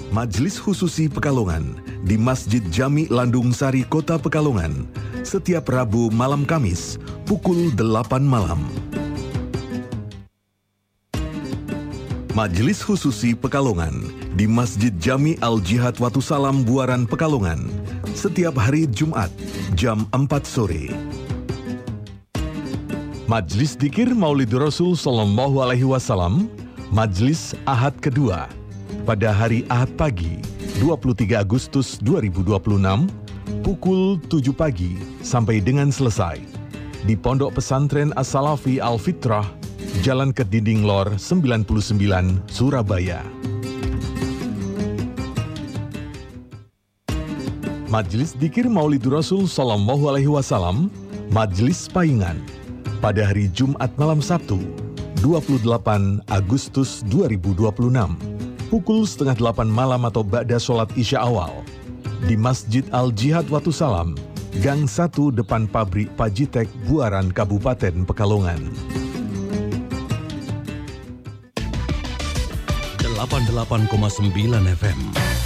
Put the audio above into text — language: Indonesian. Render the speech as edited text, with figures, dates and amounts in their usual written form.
Majelis Khususi Pekalongan di Masjid Jami Landung Sari, Kota Pekalongan, setiap Rabu malam Kamis, pukul 8 malam. Majelis Khususi Pekalongan di Masjid Jami Al-Jihad Watu Salam, Buaran, Pekalongan, setiap hari Jumat, jam 4 sore. Majelis Dzikir Maulidur Rasul Sallallahu Alaihi Wasallam, Majelis Ahad kedua, pada hari Ahad pagi, 23 Agustus 2026, pukul 7 pagi sampai dengan selesai, di Pondok Pesantren As-Salafi Al-Fitrah, Jalan Kedinding Lor 99, Surabaya. Majelis Dzikir Maulidur Rasul Sallallahu Alaihi Wasallam, Majelis Paingan, pada hari Jumat malam Sabtu, 28 Agustus 2026, pukul setengah 8 malam atau ba'da sholat isya awal, di Masjid Al-Jihad Watu Salam, Gang 1 depan pabrik Pajitek, Buaran, Kabupaten Pekalongan. 88,9 FM